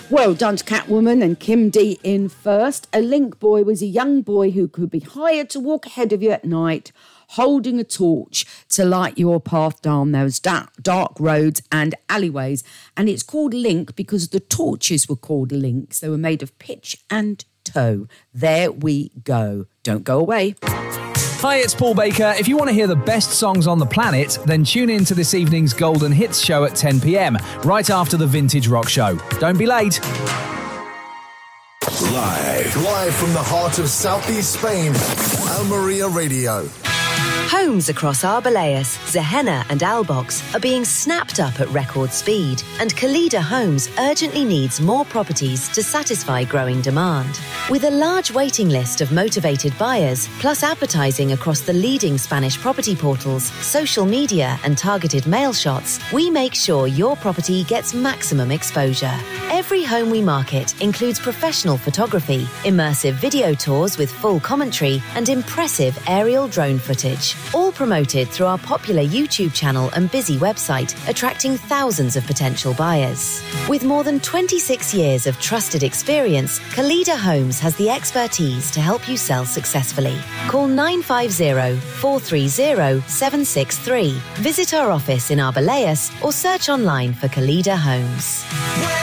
Well done to Catwoman and Kim D in first. A link boy was a young boy who could be hired to walk ahead of you at night, holding a torch to light your path down those dark roads and alleyways. And it's called Link because the torches were called links. They were made of pitch and tow. There we go. Don't go away. Hi, it's Paul Baker. If you want to hear the best songs on the planet, then tune in to this evening's Golden Hits show at 10 p.m, right after the Vintage Rock Show. Don't be late. Live from the heart of southeast Spain, Almeria Radio. Homes across Arbeláez, Zehena and Albox are being snapped up at record speed, and Kalida Homes urgently needs more properties to satisfy growing demand. With a large waiting list of motivated buyers, plus advertising across the leading Spanish property portals, social media and targeted mail shots, we make sure your property gets maximum exposure. Every home we market includes professional photography, immersive video tours with full commentary and impressive aerial drone footage. All promoted through our popular YouTube channel and busy website, attracting thousands of potential buyers. With more than 26 years of trusted experience, Kalida Homes has the expertise to help you sell successfully. Call 950-430-763. Visit our office in Arbeláez or search online for Kalida Homes.